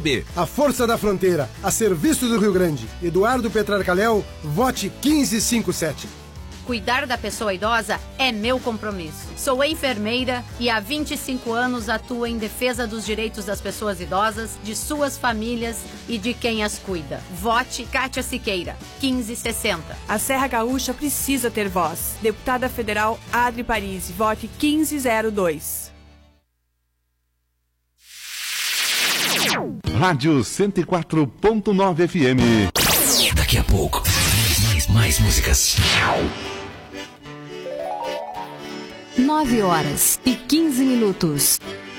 A força da fronteira, a serviço do Rio Grande. Eduardo Petrarcaléu, vote 1557. Cuidar da pessoa idosa é meu compromisso. Sou enfermeira e há 25 anos atuo em defesa dos direitos das pessoas idosas, de suas famílias e de quem as cuida. Vote Kátia Siqueira, 1560. A Serra Gaúcha precisa ter voz. Deputada Federal Adri Parisi, vote 1502. Rádio 104.9 FM. Daqui a pouco, mais músicas. 9 horas e 15 minutos.